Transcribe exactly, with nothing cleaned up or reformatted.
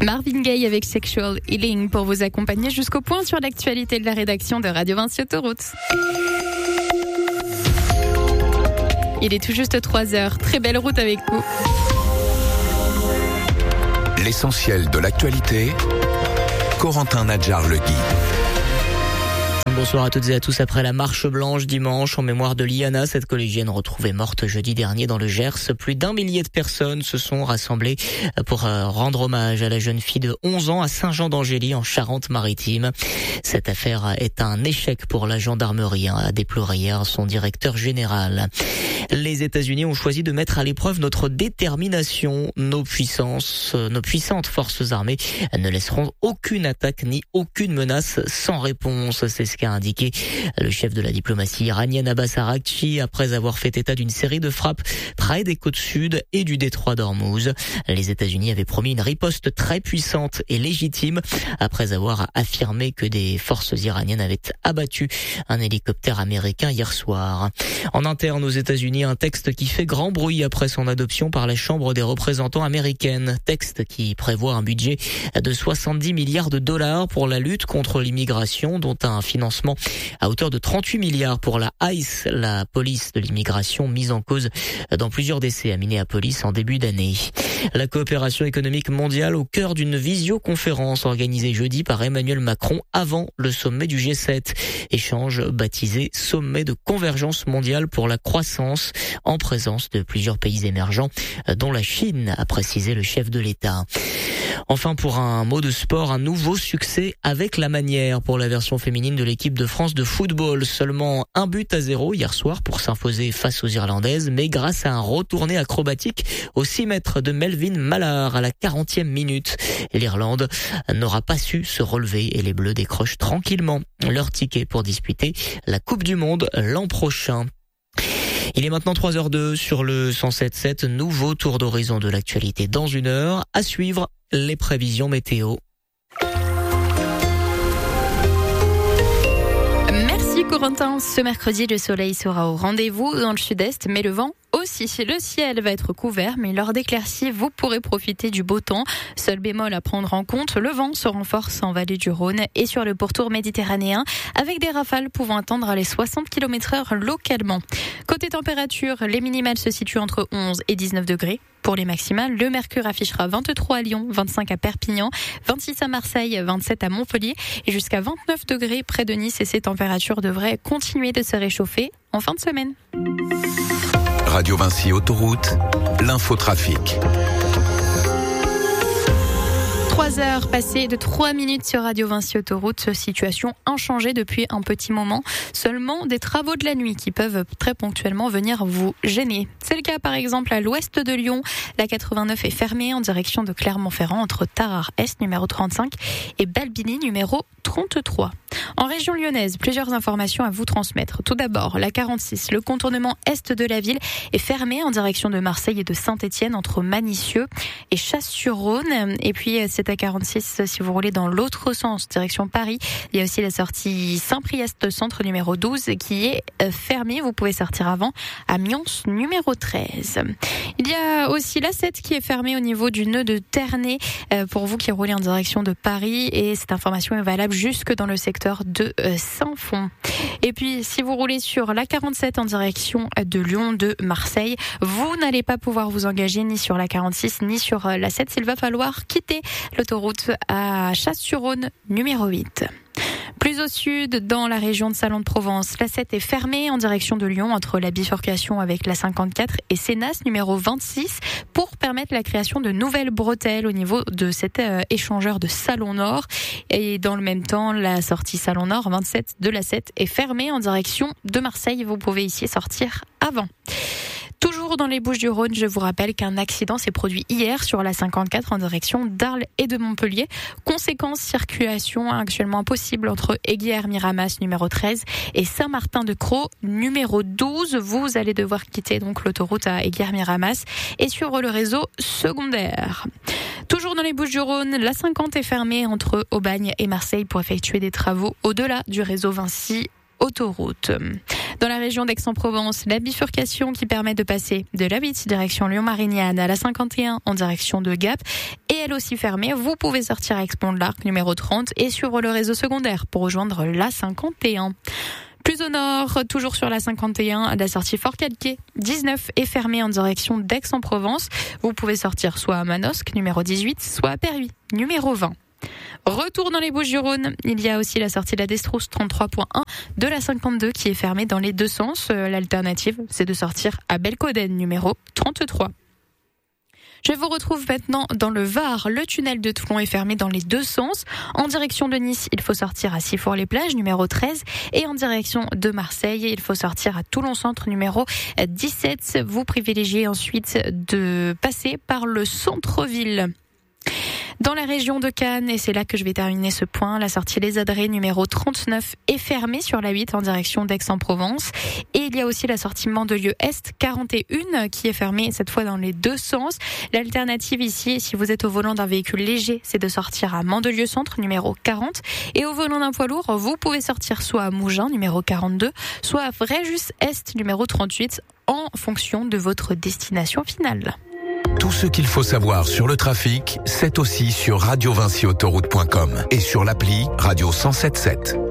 Marvin Gaye avec Sexual Healing pour vous accompagner jusqu'au point sur l'actualité de la rédaction de Radio Vinci Autoroute. Il est tout juste trois heures. Très belle route avec vous. L'essentiel de l'actualité, Corentin Nadjar-Legui. Bonsoir à toutes et à tous. Après la marche blanche dimanche en mémoire de Liana, cette collégienne retrouvée morte jeudi dernier dans le Gers, plus d'un millier de personnes se sont rassemblées pour rendre hommage à la jeune fille de onze ans à Saint-Jean-d'Angély en Charente-Maritime. Cette affaire est un échec pour la gendarmerie, a déploré hier son directeur général. Les États-Unis ont choisi de mettre à l'épreuve notre détermination. Nos puissances, nos puissantes forces armées ne laisseront aucune attaque ni aucune menace sans réponse. C'est ce qu'a indiqué le chef de la diplomatie iranienne Abbas Araghchi après avoir fait état d'une série de frappes près des côtes sud et du détroit d'Ormuz. Les États-Unis avaient promis une riposte très puissante et légitime après avoir affirmé que des forces iraniennes avaient abattu un hélicoptère américain hier soir. En interne aux États-Unis, un texte qui fait grand bruit après son adoption par la Chambre des représentants américaine. Texte qui prévoit un budget de soixante-dix milliards de dollars pour la lutte contre l'immigration, dont un financement à hauteur de trente-huit milliards pour la ICE, la police de l'immigration mise en cause dans plusieurs décès à Minneapolis en début d'année. La coopération économique mondiale au cœur d'une visioconférence organisée jeudi par Emmanuel Macron avant le sommet du G sept. Échange baptisé Sommet de convergence mondiale pour la croissance en présence de plusieurs pays émergents dont la Chine, a précisé le chef de l'État. Enfin, pour un mot de sport, un nouveau succès avec la manière pour la version féminine de l'équipe de France de football. Seulement un but à zéro hier soir pour s'imposer face aux Irlandaises, mais grâce à un retourné acrobatique au six mètres de Melvin Mallard à la quarantième minute. L'Irlande n'aura pas su se relever et les Bleus décrochent tranquillement leur ticket pour disputer la Coupe du Monde l'an prochain. Il est maintenant trois heures deux sur le cent sept virgule sept, nouveau tour d'horizon de l'actualité dans une heure. À suivre, les prévisions météo. Merci Corentin. Ce mercredi, le soleil sera au rendez-vous dans le sud-est, mais le vent aussi. Le ciel va être couvert, mais lors d'éclaircies, vous pourrez profiter du beau temps. Seul bémol à prendre en compte, le vent se renforce en vallée du Rhône et sur le pourtour méditerranéen, avec des rafales pouvant atteindre les soixante kilomètres heure localement. Côté température, les minimales se situent entre onze et dix-neuf degrés. Pour les maximales, le mercure affichera vingt-trois à Lyon, vingt-cinq à Perpignan, vingt-six à Marseille, vingt-sept à Montpellier et jusqu'à vingt-neuf degrés près de Nice. Et ces températures devraient continuer de se réchauffer en fin de semaine. Radio Vinci Autoroute, l'infotrafic. Trois heures passées de trois minutes sur Radio Vinci Autoroute, situation inchangée depuis un petit moment. Seulement des travaux de la nuit qui peuvent très ponctuellement venir vous gêner. C'est le cas par exemple à l'ouest de Lyon. La quatre-vingt-neuf est fermée en direction de Clermont-Ferrand entre Tarare-Est numéro trente-cinq et Balbini numéro trente-trois. En région lyonnaise, plusieurs informations à vous transmettre. Tout d'abord, la quarante-six, le contournement est de la ville est fermé en direction de Marseille et de Saint-Étienne entre Manicieux et Chasse-sur-Rhône. Et puis c'est à quarante-six si vous roulez dans l'autre sens, direction Paris. Il y a aussi la sortie Saint-Priest centre numéro douze qui est fermée. Vous pouvez sortir avant à Mions numéro treize. Il y a aussi la sept qui est fermée au niveau du nœud de Ternay pour vous qui roulez en direction de Paris. Et cette information est valable jusque dans le secteur de Saint-Fond. Et puis, si vous roulez sur la quarante-sept en direction de Lyon, de Marseille, vous n'allez pas pouvoir vous engager ni sur la quarante-six ni sur la sept. Il va falloir quitter l'autoroute à Chasse-sur-Rhône numéro huit. Plus au sud, dans la région de Salon de Provence, la sept est fermée en direction de Lyon entre la bifurcation avec la cinquante-quatre et Sénas numéro vingt-six pour permettre la création de nouvelles bretelles au niveau de cet euh, échangeur de Salon Nord. Et dans le même temps, la sortie Salon Nord vingt-sept de la sept est fermée en direction de Marseille. Vous pouvez ici sortir avant. Toujours dans les Bouches-du-Rhône, je vous rappelle qu'un accident s'est produit hier sur la cinquante-quatre en direction d'Arles et de Montpellier. Conséquence, circulation actuellement impossible entre Aiguières-Miramas numéro treize et Saint-Martin-de-Crau numéro douze. Vous allez devoir quitter donc l'autoroute à Aiguières-Miramas et suivre le réseau secondaire. Toujours dans les Bouches-du-Rhône, la cinquante est fermée entre Aubagne et Marseille pour effectuer des travaux au-delà du réseau Vinci Autoroute. Dans la région d'Aix-en-Provence, la bifurcation qui permet de passer de la huit direction Lyon-Marignane à la cinquante et un en direction de Gap et elle aussi fermée. Vous pouvez sortir à Aix-Pont de l'Arc, numéro trente, et suivre le réseau secondaire pour rejoindre l'A cinquante et un. Plus au nord, toujours sur la cinquante et un, la sortie Fort-Calquier, dix-neuf, est fermée en direction d'Aix-en-Provence. Vous pouvez sortir soit à Manosque, numéro dix-huit, soit à Perhuis, numéro vingt. Retour dans les Bouches-du-Rhône, il y a aussi la sortie de la Destrousse trente-trois point un de la cinquante-deux qui est fermée dans les deux sens. L'alternative, c'est de sortir à Belcoden, numéro trente-trois. Je vous retrouve maintenant dans le Var. Le tunnel de Toulon est fermé dans les deux sens. En direction de Nice, il faut sortir à Sifour-les-Plages, numéro treize. Et en direction de Marseille, il faut sortir à Toulon-Centre, numéro dix-sept. Vous privilégiez ensuite de passer par le centre-ville. Dans la région de Cannes, et c'est là que je vais terminer ce point, la sortie Les Adrets numéro trente-neuf est fermée sur la huit en direction d'Aix-en-Provence. Et il y a aussi la sortie Mandelieu Est quarante et un qui est fermée cette fois dans les deux sens. L'alternative ici, si vous êtes au volant d'un véhicule léger, c'est de sortir à Mandelieu Centre numéro quarante. Et au volant d'un poids lourd, vous pouvez sortir soit à Mougins numéro quarante-deux, soit à Fréjus Est numéro trente-huit en fonction de votre destination finale. Tout ce qu'il faut savoir sur le trafic, c'est aussi sur radio vinci autoroute point com et sur l'appli Radio cent sept sept.